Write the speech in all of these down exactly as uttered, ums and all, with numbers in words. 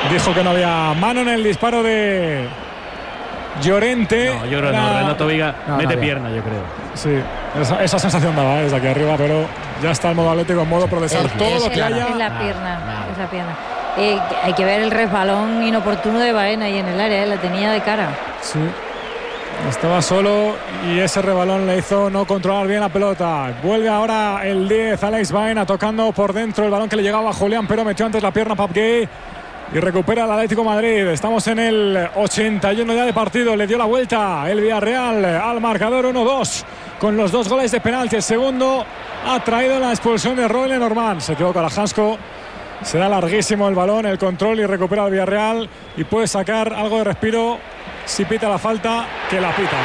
dijo que no había mano en el disparo de Llorente. No, yo creo que Era... no. Renato Viga no, mete no pierna, yo creo. Sí, esa, esa sensación daba ¿eh? desde aquí arriba, pero ya está el modo Atlético en modo procesar Es- todo es lo que clara. haya. Es la Nada, pierna, nada. es la pierna. Eh, hay que ver el resbalón inoportuno de Baena ahí en el área, ¿eh? La tenía de cara. Sí. Estaba solo y ese rebalón le hizo no controlar bien la pelota. Vuelve ahora el diez, Alex Baena, tocando por dentro el balón que le llegaba a Julián, pero metió antes la pierna Pape Gueye y recupera el Atlético de Madrid. Estamos en el ochenta y uno ya de partido. Le dio la vuelta el Villarreal al marcador uno dos con los dos goles de penalti. El segundo ha traído la expulsión de Roy Lenormand. Se equivoca la Jansko. Será larguísimo el balón, el control y recupera el Villarreal y puede sacar algo de respiro. Si pita la falta, que la pita.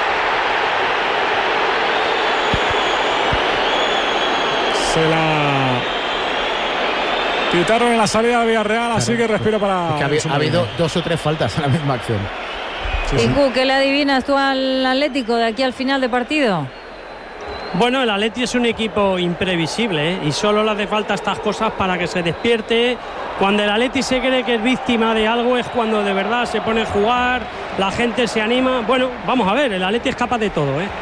Se la pitaron en la salida de Villarreal, claro, así que respiro para... Es que ha, habi- ha habido dos o tres faltas en la misma acción. Sí, ¿Y sí. Q, qué le adivinas tú al Atlético de aquí al final de partido? Bueno, el Atleti es un equipo imprevisible, ¿eh? Y solo le hace falta estas cosas para que se despierte. Cuando el Atleti se cree que es víctima de algo es cuando de verdad se pone a jugar, la gente se anima. Bueno, vamos a ver, el Atleti es capaz de todo, ¿eh?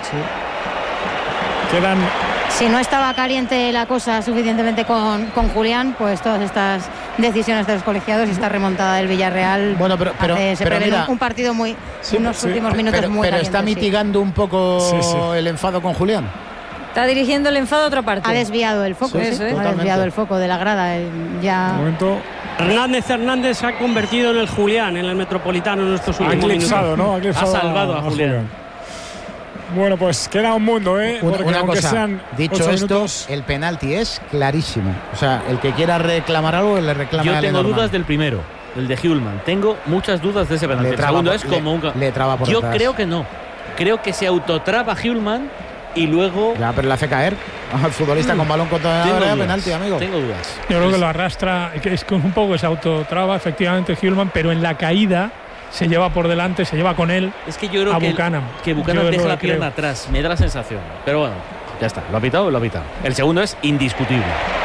Sí. Quedan... Si no estaba caliente la cosa suficientemente con, con Julián, pues todas estas decisiones de los colegiados y esta remontada del Villarreal, Bueno, pero- pero- hace- se pero prevé mira, un, un partido muy, sí, unos sí, últimos minutos Pero, muy pero está calientes, sí. mitigando un poco Sí, sí. el enfado con Julián. Está dirigiendo el enfado a otra parte. Ha desviado el foco, Sí, sí, eso, ¿eh? ha Totalmente. desviado el foco de la grada. eh, Ya De momento Hernández Hernández se ha convertido en el Julián, en el Metropolitano en estos ha últimos eclipsado, minutos. ¿no? Ha, eclipsado Ha salvado a Julián. Bueno, pues queda un mundo, ¿eh? Una, Porque una aunque cosa, sean dicho ocho esto, minutos, el penalti es clarísimo. O sea, el que quiera reclamar algo, le reclama Yo a tengo Lenormand. dudas del primero, el de Hulman. Tengo muchas dudas de ese penalti. Le El traba segundo por- es le- como un... ca- le traba por Yo detrás. creo que no. Creo que se autotraba Hulman y luego... Ya, pero le hace caer al futbolista con balón contra Tengo la área, dudas, penalti, amigo. Tengo dudas. Yo creo que lo arrastra, que es que un poco que se autotraba efectivamente Hulman, pero en la caída se lleva por delante, se lleva con él Es que yo creo a que, Buchanan. que Buchanan Yo deja lo la creo. pierna atrás. Me da la sensación. Pero bueno, ya está. Lo ha pitado, lo ha pitado. El segundo es indiscutible.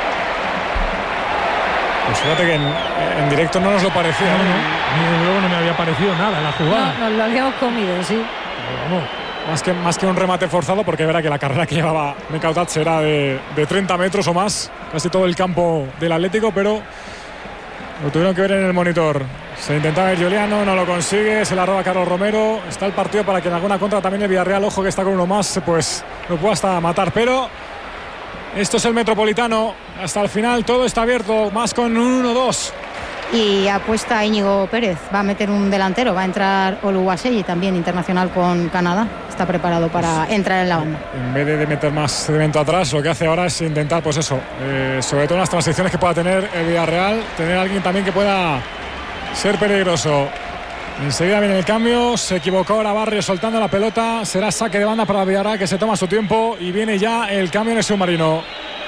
pues fíjate que en, en directo no nos lo parecía. No, ¿no? no, a mí desde luego no me había parecido nada en la jugada. No, nos lo habíamos comido, sí. Pero vamos, Más que, más que un remate forzado, porque verá que la carrera que llevaba Mekautatz era de, de treinta metros o más, casi todo el campo del Atlético, pero lo tuvieron que ver en el monitor. Se intentaba el Giuliano, no lo consigue, se la roba Carlos Romero. Está el partido para que en alguna contra también el Villarreal, ojo que está con uno más, pues lo pueda hasta matar, pero esto es el Metropolitano, hasta el final todo está abierto, más con un uno dos. y apuesta Íñigo Pérez. Va a meter un delantero, va a entrar Oluwaseyi, también internacional con Canadá. Está preparado para entrar en la banda. En vez de meter más sedimento atrás, lo que hace ahora es intentar, pues eso, eh, sobre todo en las transiciones que pueda tener el Villarreal, tener a alguien también que pueda ser peligroso. Enseguida viene el cambio, se equivocó ahora Barrio soltando la pelota, será saque de banda para el Villarreal que se toma su tiempo y viene ya el cambio en el submarino.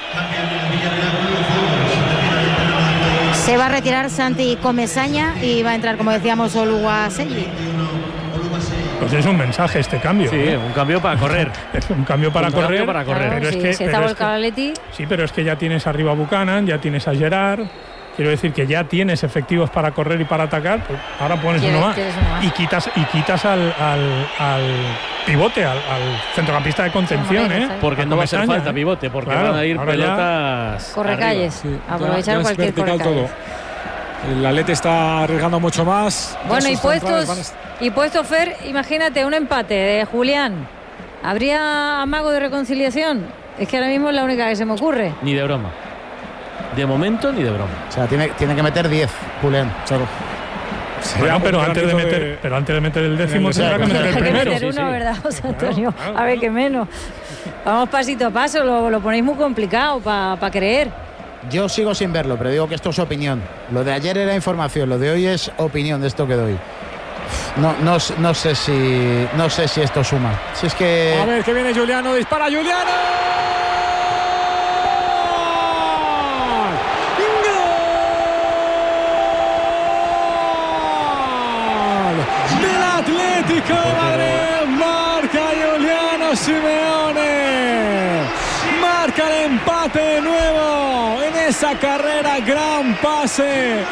Se va a retirar Santi Comesaña y va a entrar, como decíamos, Oluwaseyi. pues es un mensaje este cambio. Sí, ¿eh? un cambio para correr. Es un cambio para Un correr. cambio para correr. Claro, Pero sí, es que, se está pero es volcado que- el Atleti. Sí, pero es que ya tienes arriba a Buchanan, ya tienes a Gerard. Quiero decir que ya tienes efectivos para correr y para atacar, pues ahora pones Quieres- uno más. quieres uno más. Y quitas, y quitas al, al, al pivote, al, al centrocampista de contención, Moreno, ¿eh? ¿sabes? Porque A no va a hacer Comesaña, falta ¿eh? pivote, porque Claro, van a ir ahora ya- pelotas. Corre arriba. calles. Sí, ya- Aprovechar ya es cualquier vertical correcalles. todo. El Atleti está arriesgando mucho más. Ya Bueno, y sus centrales puestos, van y puestos, Fer, imagínate un empate de Julián. ¿Habría amago de reconciliación? Es que ahora mismo es la única que se me ocurre. Ni de broma. De momento, ni de broma. O sea, tiene, tiene que meter diez, Julián. a- claro. Sería Bueno, un pero antes de granito meter, pero antes de meter el décimo el tendrá que deseo. meter el Hay que primero. meter sí, uno, sí. ¿verdad, José Antonio? claro, A ver, claro. qué menos. Vamos pasito a paso, lo, lo ponéis muy complicado para creer. Yo sigo sin verlo, pero digo que esto es opinión. Lo de ayer era información, lo de hoy es opinión de esto que doy. No, no, no sé si no sé si esto suma. Si es que A ver que viene Giuliano, dispara Giuliano. ¡Gol! Del Atlético de Madrid, marca Giuliano Simeone. Marca el empate de nuevo en esa carrera, gran pase